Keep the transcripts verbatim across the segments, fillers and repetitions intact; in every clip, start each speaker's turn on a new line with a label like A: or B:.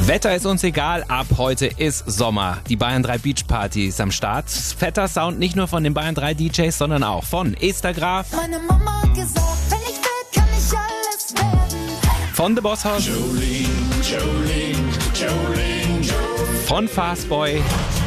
A: Wetter ist uns egal, ab heute ist Sommer. Die Bayern drei Beach Party ist am Start. Fetter Sound nicht nur von den Bayern drei D Js, sondern auch von Esther Graf.
B: Meine Mama hat gesagt, wenn ich will, kann ich alles werden.
A: Von The Boss House.
C: Jolene, Jolene, Jolene, Jolene.
A: Von Fastboy.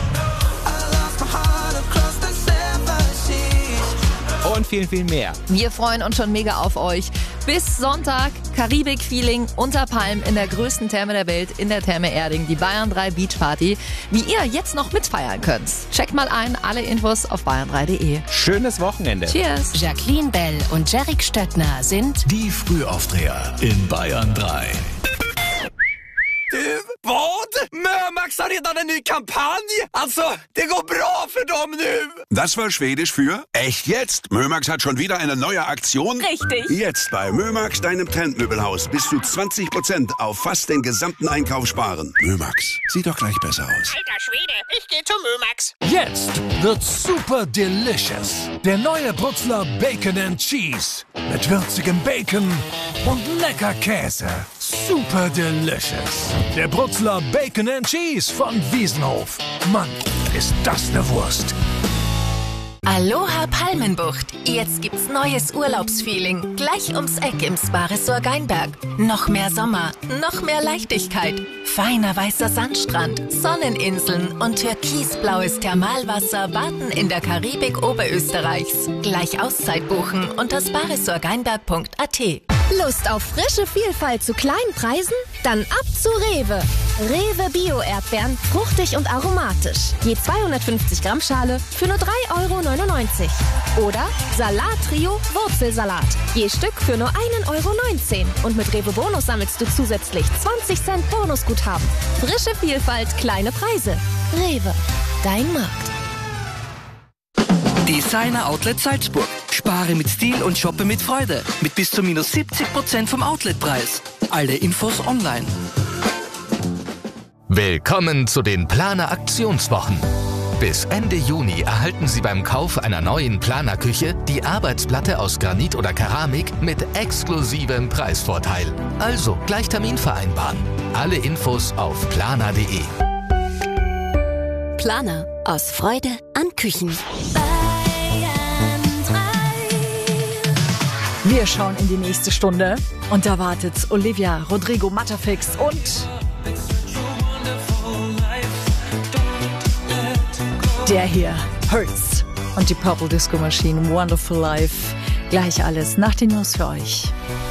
A: Und viel, viel mehr.
D: Wir freuen uns schon mega auf euch. Bis Sonntag, Karibik-Feeling unter Palm in der größten Therme der Welt, in der Therme Erding, die Bayern drei Beach Party. Wie ihr jetzt noch mitfeiern könnt. Checkt mal ein, alle Infos auf bayern drei punkt de.
A: Schönes Wochenende.
D: Cheers.
E: Jacqueline Bell und Jerick Stöttner sind
C: Die Frühaufdreher in Bayern drei.
F: Vad? Mömax har redan en ny kampanj! Alltså, det går bra för dem nu!
G: Das war Schwedisch für echt jetzt. Mömax hat schon wieder eine neue Aktion.
D: Richtig.
G: Jetzt bei Mömax, deinem Trendmöbelhaus, bis zu zwanzig Prozent auf fast den gesamten Einkauf sparen. Mömax, sieht doch gleich besser aus.
E: Alter Schwede, ich gehe zu Mömax.
C: Jetzt wird's super delicious. Der neue Brutzler Bacon and Cheese. Mit würzigem Bacon und lecker Käse. Super delicious. Der Brutzler Bacon and Cheese von Wiesenhof. Mann, ist das eine Wurst.
E: Aloha Palmenbucht. Jetzt gibt's neues Urlaubsfeeling. Gleich ums Eck im Spa-Resort Geinberg. Noch mehr Sommer, noch mehr Leichtigkeit. Feiner weißer Sandstrand, Sonneninseln und türkisblaues Thermalwasser warten in der Karibik Oberösterreichs. Gleich Auszeit buchen unter spa resort geinberg punkt a t.
H: Lust auf frische Vielfalt zu kleinen Preisen? Dann ab zu Rewe. Rewe Bio-Erdbeeren, fruchtig und aromatisch. Je zweihundertfünfzig Gramm Schale für nur drei Euro neunundneunzig. Oder Salat-Trio Wurzelsalat. Je Stück für nur ein Euro neunzehn. Und mit Rewe Bonus sammelst du zusätzlich zwanzig Cent Bonusguthaben. Frische Vielfalt, kleine Preise. Rewe, dein Markt.
I: Designer Outlet Salzburg. Spare mit Stil und shoppe mit Freude. Mit bis zu minus siebzig Prozent vom Outletpreis. Alle Infos online.
J: Willkommen zu den Planer Aktionswochen. Bis Ende Juni erhalten Sie beim Kauf einer neuen Planerküche die Arbeitsplatte aus Granit oder Keramik mit exklusivem Preisvorteil. Also gleich Termin vereinbaren. Alle Infos auf planer punkt de.
E: Planer. Aus Freude an Küchen.
K: Wir schauen in die nächste Stunde und da wartet Olivia Rodrigo Matterfix und der hier, Hurts und die Purple Disco Machine, Wonderful Life. Gleich alles nach den News für euch.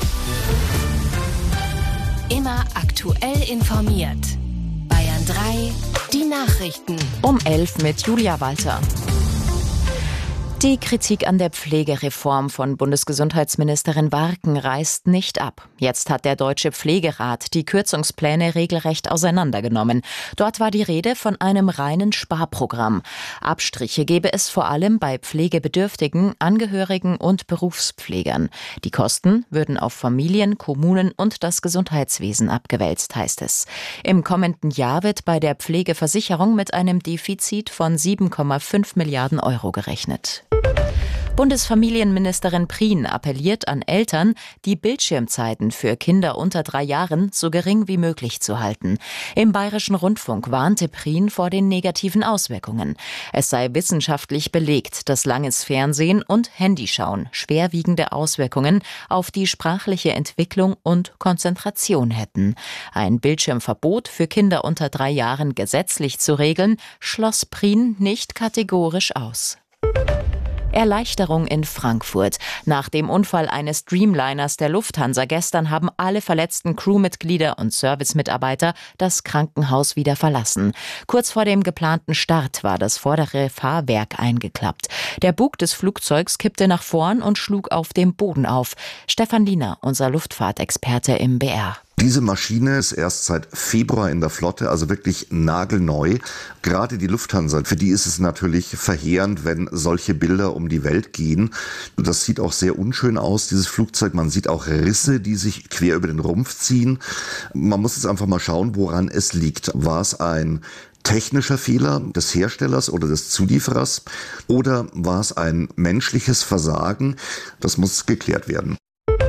E: Immer aktuell informiert. Bayern drei, die Nachrichten.
D: Um elf mit Julia Walter. Die Kritik an der Pflegereform von Bundesgesundheitsministerin Warken reißt nicht ab. Jetzt hat der Deutsche Pflegerat die Kürzungspläne regelrecht auseinandergenommen. Dort war die Rede von einem reinen Sparprogramm. Abstriche gebe es vor allem bei Pflegebedürftigen, Angehörigen und Berufspflegern. Die Kosten würden auf Familien, Kommunen und das Gesundheitswesen abgewälzt, heißt es. Im kommenden Jahr wird bei der Pflegeversicherung mit einem Defizit von sieben Komma fünf Milliarden Euro gerechnet. Bundesfamilienministerin Prien appelliert an Eltern, die Bildschirmzeiten für Kinder unter drei Jahren so gering wie möglich zu halten. Im Bayerischen Rundfunk warnte Prien vor den negativen Auswirkungen. Es sei wissenschaftlich belegt, dass langes Fernsehen und Handyschauen schwerwiegende Auswirkungen auf die sprachliche Entwicklung und Konzentration hätten. Ein Bildschirmverbot für Kinder unter drei Jahren gesetzlich zu regeln, schloss Prien nicht kategorisch aus. Erleichterung in Frankfurt. Nach dem Unfall eines Dreamliners der Lufthansa gestern haben alle verletzten Crewmitglieder und Servicemitarbeiter das Krankenhaus wieder verlassen. Kurz vor dem geplanten Start war das vordere Fahrwerk eingeklappt. Der Bug des Flugzeugs kippte nach vorn und schlug auf dem Boden auf. Stefan Liener, unser Luftfahrtexperte im B R.
L: Diese Maschine ist erst seit Februar in der Flotte, also wirklich nagelneu. Gerade die Lufthansa, für die ist es natürlich verheerend, wenn solche Bilder um die Welt gehen. Das sieht auch sehr unschön aus, dieses Flugzeug. Man sieht auch Risse, die sich quer über den Rumpf ziehen. Man muss jetzt einfach mal schauen, woran es liegt. War es ein technischer Fehler des Herstellers oder des Zulieferers oder war es ein menschliches Versagen? Das muss geklärt werden.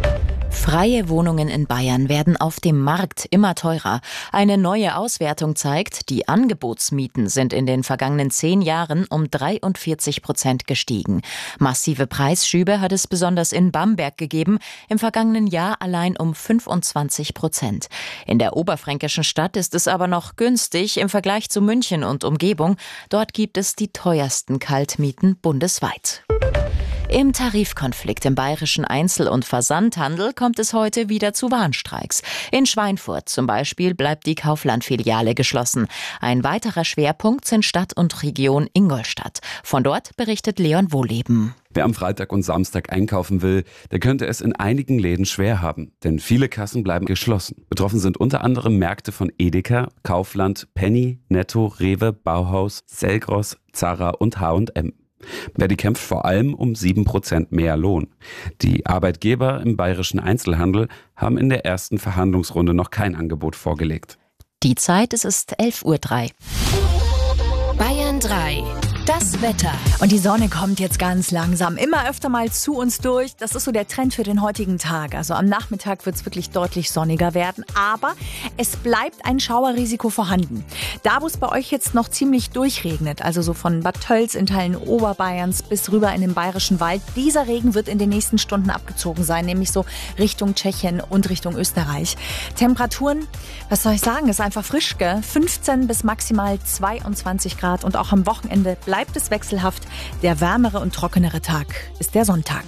D: Freie Wohnungen in Bayern werden auf dem Markt immer teurer. Eine neue Auswertung zeigt, die Angebotsmieten sind in den vergangenen zehn Jahren um dreiundvierzig Prozent gestiegen. Massive Preisschübe hat es besonders in Bamberg gegeben, im vergangenen Jahr allein um fünfundzwanzig Prozent. In der oberfränkischen Stadt ist es aber noch günstig im Vergleich zu München und Umgebung. Dort gibt es die teuersten Kaltmieten bundesweit. Im Tarifkonflikt im bayerischen Einzel- und Versandhandel kommt es heute wieder zu Warnstreiks. In Schweinfurt zum Beispiel bleibt die Kaufland-Filiale geschlossen. Ein weiterer Schwerpunkt sind Stadt und Region Ingolstadt. Von dort berichtet Leon Wohleben.
M: Wer am Freitag und Samstag einkaufen will, der könnte es in einigen Läden schwer haben, denn viele Kassen bleiben geschlossen. Betroffen sind unter anderem Märkte von Edeka, Kaufland, Penny, Netto, Rewe, Bauhaus, Selgros, Zara und H und M. Verdi kämpft vor allem um sieben Prozent mehr Lohn. Die Arbeitgeber im bayerischen Einzelhandel haben in der ersten Verhandlungsrunde noch kein Angebot vorgelegt.
D: Die Zeit, es ist elf Uhr drei.
E: Bayern drei. Das Wetter.
K: Und die Sonne kommt jetzt ganz langsam immer öfter mal zu uns durch. Das ist so der Trend für den heutigen Tag. Also am Nachmittag wird es wirklich deutlich sonniger werden. Aber es bleibt ein Schauerrisiko vorhanden. Da, wo es bei euch jetzt noch ziemlich durchregnet, also so von Bad Tölz in Teilen Oberbayerns bis rüber in den Bayerischen Wald, dieser Regen wird in den nächsten Stunden abgezogen sein, nämlich so Richtung Tschechien und Richtung Österreich. Temperaturen, was soll ich sagen, ist einfach frisch, gell? fünfzehn bis maximal zweiundzwanzig Grad und auch am Wochenende bleibt Bleibt es wechselhaft. Der wärmere und trockenere Tag ist der Sonntag.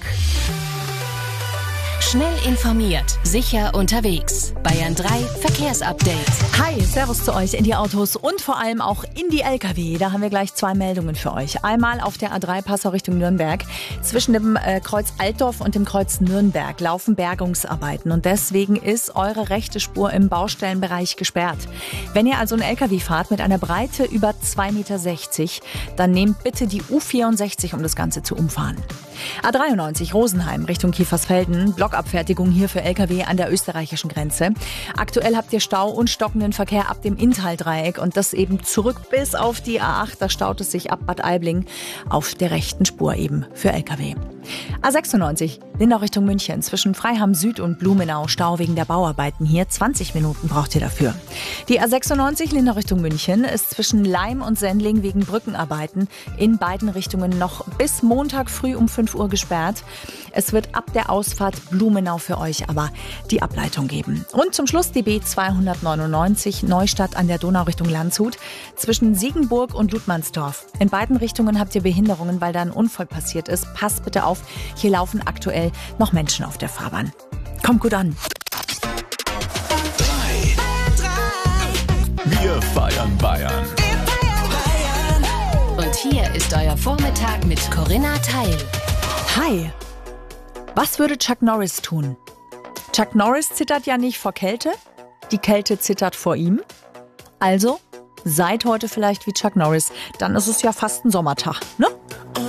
E: Schnell informiert, sicher unterwegs. Bayern drei Verkehrsupdate.
K: Hi, Servus zu euch in die Autos und vor allem auch in die L K W. Da haben wir gleich zwei Meldungen für euch. Einmal auf der A drei Passau Richtung Nürnberg. Zwischen dem äh, Kreuz Altdorf und dem Kreuz Nürnberg laufen Bergungsarbeiten. Und deswegen ist eure rechte Spur im Baustellenbereich gesperrt. Wenn ihr also einen L K W fahrt mit einer Breite über zwei Meter sechzig, dann nehmt bitte die U vierundsechzig, um das Ganze zu umfahren. A dreiundneunzig Rosenheim Richtung Kiefersfelden. Blockabfertigung hier für L K W an der österreichischen Grenze. Aktuell habt ihr Stau und stockenden Verkehr ab dem Inntal-Dreieck und das eben zurück bis auf die A acht. Da staut es sich ab Bad Aibling auf der rechten Spur eben für L K W. A sechsundneunzig Lindau Richtung München. Zwischen Freiham Süd und Blumenau Stau wegen der Bauarbeiten hier. zwanzig Minuten braucht ihr dafür. Die A sechsundneunzig Lindau Richtung München ist zwischen Laim und Sendling wegen Brückenarbeiten in beiden Richtungen noch bis Montag früh um fünf Uhr gesperrt. Es wird ab der Ausfahrt Blumenau für euch aber die Ableitung geben. Und zum Schluss die B zweihundertneunundneunzig Neustadt an der Donau Richtung Landshut zwischen Siegenburg und Ludmannsdorf. In beiden Richtungen habt ihr Behinderungen, weil da ein Unfall passiert ist. Passt bitte auf, hier laufen aktuell noch Menschen auf der Fahrbahn. Kommt gut an.
C: Wir feiern Bayern.
E: Und hier ist euer Vormittag mit Corinna Teil.
K: Hi. Was würde Chuck Norris tun? Chuck Norris zittert ja nicht vor Kälte. Die Kälte zittert vor ihm. Also, seid heute vielleicht wie Chuck Norris. Dann ist es ja fast ein Sommertag, ne?